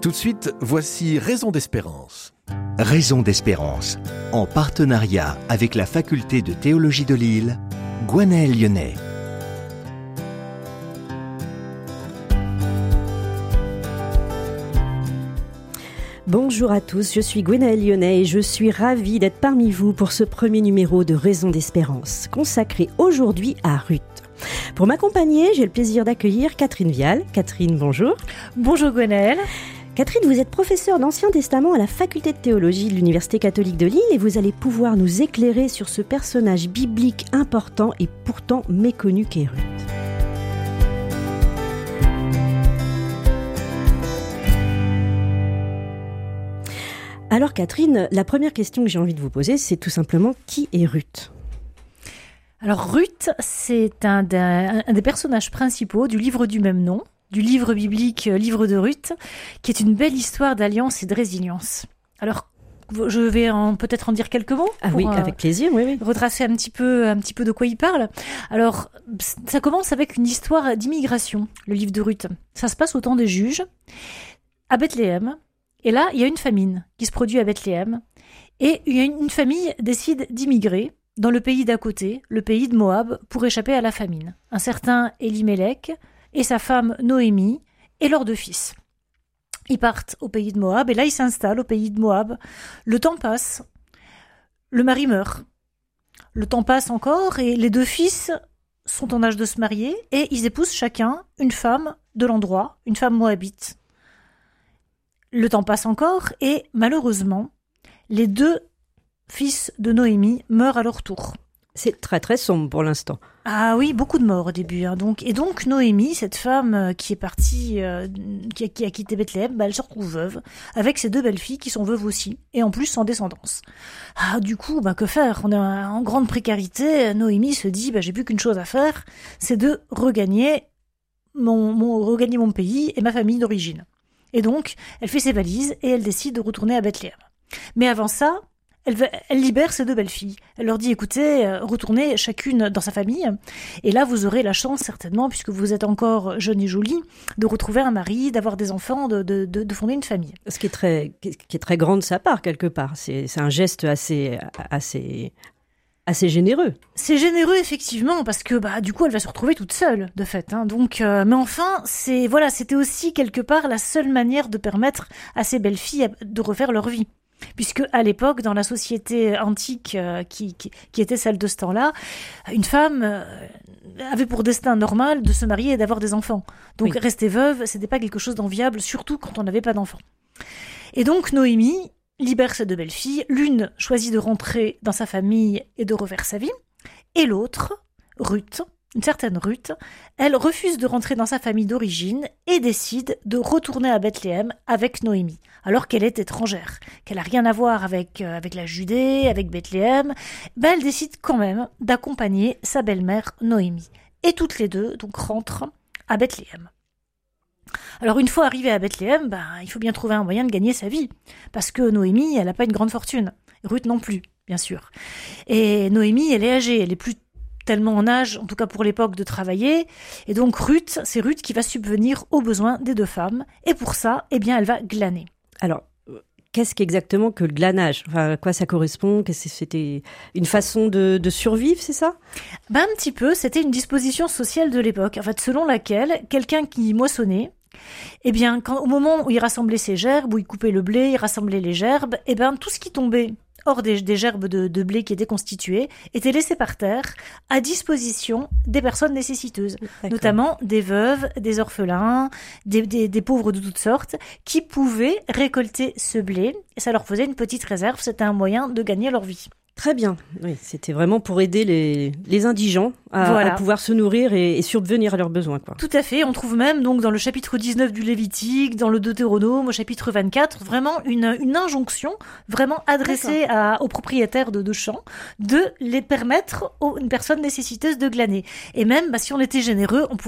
Tout de suite, voici Raison d'espérance. Raison d'espérance, en partenariat avec la Faculté de théologie de Lille, Gwenaëlle Lyonnais. Bonjour à tous, je suis Gwenaëlle Lyonnais et je suis ravie d'être parmi vous pour ce premier numéro de Raison d'espérance, consacré aujourd'hui à Ruth. Pour m'accompagner, j'ai le plaisir d'accueillir Catherine Vial. Catherine, bonjour. Bonjour Gwenaëlle. Catherine, vous êtes professeure d'Ancien Testament à la Faculté de théologie de l'Université catholique de Lille et vous allez pouvoir nous éclairer sur ce personnage biblique important et pourtant méconnu qu'est Ruth. Alors Catherine, la première question que j'ai envie de vous poser, c'est tout simplement qui est Ruth ? Alors Ruth, c'est un des personnages principaux du livre du même nom, du livre biblique Livre de Ruth, qui est une belle histoire d'alliance et de résilience. Alors, je vais peut-être en dire quelques mots. Ah oui, avec plaisir, oui. Retracer un petit peu de quoi il parle. Alors, ça commence avec une histoire d'immigration, le livre de Ruth. Ça se passe au temps des juges, à Bethléem. Et là, il y a une famine qui se produit à Bethléem. Et une famille décide d'immigrer dans le pays d'à côté, le pays de Moab, pour échapper à la famine. Un certain Élimélec et sa femme Noémie et leurs 2 fils. Ils partent au pays de Moab et là ils s'installent au pays de Moab. Le temps passe, le mari meurt. Le temps passe encore et les 2 fils sont en âge de se marier et ils épousent chacun une femme de l'endroit, une femme moabite. Le temps passe encore et malheureusement, les 2 fils de Noémie meurent à leur tour. C'est très très sombre pour l'instant. Ah oui, beaucoup de morts au début. Et donc Noémie, cette femme qui est partie, qui a quitté Bethléem, elle se retrouve veuve, avec ses 2 belles-filles qui sont veuves aussi, et en plus sans descendance. Ah du coup, que faire ? On est en grande précarité. Noémie se dit, j'ai plus qu'une chose à faire, c'est de regagner mon pays et ma famille d'origine. Et donc, elle fait ses valises et elle décide de retourner à Bethléem. Mais avant ça, elle libère ses 2 belles-filles. Elle leur dit, écoutez, retournez chacune dans sa famille. Et là, vous aurez la chance, certainement, puisque vous êtes encore jeune et jolie, de retrouver un mari, d'avoir des enfants, de fonder une famille. Ce qui est très grand de sa part, quelque part. C'est un geste assez généreux. C'est généreux, effectivement, parce que du coup, elle va se retrouver toute seule, de fait. Donc, mais enfin, c'était aussi quelque part la seule manière de permettre à ces belles filles de refaire leur vie. Puisque à l'époque, dans la société antique qui était celle de ce temps-là, une femme avait pour destin normal de se marier et d'avoir des enfants. Donc, rester veuve, c'était pas quelque chose d'enviable, surtout quand on n'avait pas d'enfants. Et donc, Noémie libère ses 2 belles-filles. L'une choisit de rentrer dans sa famille et de refaire sa vie. Et l'autre, Ruth, une certaine Ruth, elle refuse de rentrer dans sa famille d'origine et décide de retourner à Bethléem avec Noémie, alors qu'elle est étrangère, qu'elle n'a rien à voir avec la Judée, avec Bethléem. Elle décide quand même d'accompagner sa belle-mère Noémie. Et toutes les 2 donc rentrent à Bethléem. Alors une fois arrivée à Bethléem, il faut bien trouver un moyen de gagner sa vie, parce que Noémie, elle n'a pas une grande fortune, Ruth non plus, bien sûr. Et Noémie, elle est âgée, elle est plus tellement en âge, en tout cas pour l'époque, de travailler, et donc c'est Ruth qui va subvenir aux besoins des 2 femmes, et pour ça, elle va glaner. Alors, qu'est-ce qu'exactement que le glanage ? À quoi ça correspond ? C'était une façon de survivre, c'est ça ? Un petit peu, c'était une disposition sociale de l'époque, selon laquelle quelqu'un qui moissonnait, au moment où il rassemblait ses gerbes, où il coupait le blé, il rassemblait les gerbes, tout ce qui tombait hors des gerbes de blé qui étaient constituées était laissé par terre à disposition des personnes nécessiteuses, notamment des veuves, des orphelins, des pauvres de toutes sortes, qui pouvaient récolter ce blé, et ça leur faisait une petite réserve, c'était un moyen de gagner leur vie. Très bien, oui, c'était vraiment pour aider les indigents à pouvoir se nourrir et subvenir à leurs besoins, quoi. Tout à fait, on trouve même donc dans le chapitre 19 du Lévitique, dans le Deutéronome, au chapitre 24, vraiment une injonction vraiment adressée aux propriétaires de champs de les permettre aux une personne nécessiteuse de glaner. Et même, si on était généreux, on pouvait